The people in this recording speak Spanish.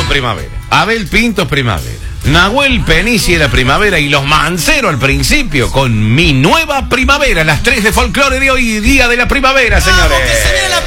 primavera. Abel Pintos, primavera. Nahuel Penici era primavera y los Mancero al principio con Mi Nueva Primavera, las 3 de folclore de hoy, día de la primavera, señores.